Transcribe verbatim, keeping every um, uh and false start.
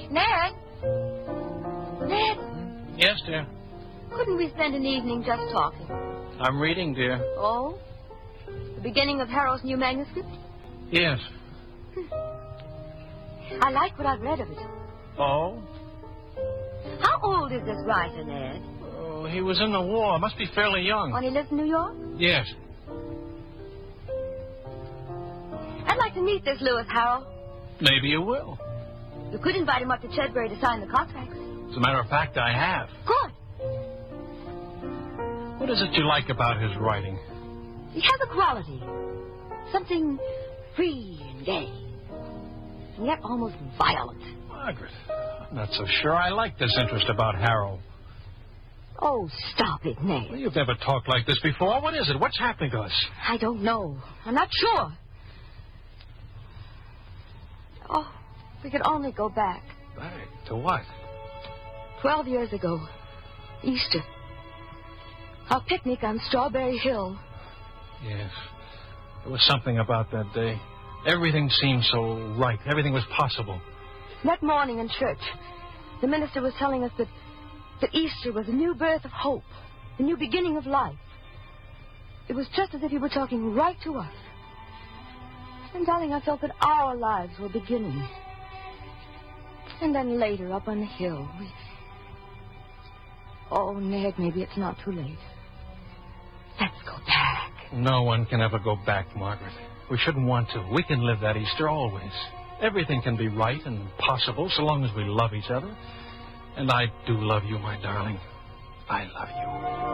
Ned? Ned? Yes, dear. Couldn't we spend an evening just talking? I'm reading, dear. Oh? The beginning of Harold's new manuscript? Yes. I like what I've read of it. Oh? How old is this writer, Ned? Oh, he was in the war. Must be fairly young. When he lives in New York? Yes. I'd like to meet this Lewis Harold. Maybe you will. You could invite him up to Chedbury to sign the contracts. As a matter of fact, I have. Good. What is it you like about his writing? He has a quality. Something free and gay. And yet almost violent. Margaret, I'm not so sure I like this interest about Harold. Oh, stop it, Ned. Well, you've never talked like this before. What is it? What's happening to us? I don't know. I'm not sure. Oh, if we could only go back. Back to what? Twelve years ago. Easter. Our picnic on Strawberry Hill. Yes. There was something about that day. Everything seemed so right. Everything was possible. That morning in church, the minister was telling us that, that Easter was a new birth of hope, the new beginning of life. It was just as if he were talking right to us. And, darling, I felt that our lives were beginning. And then later, up on the hill, we... Oh, Ned, maybe it's not too late. Let's go back. No one can ever go back, Margaret. We shouldn't want to. We can live that Easter always. Everything can be right and possible so long as we love each other. And I do love you, my darling. I love you.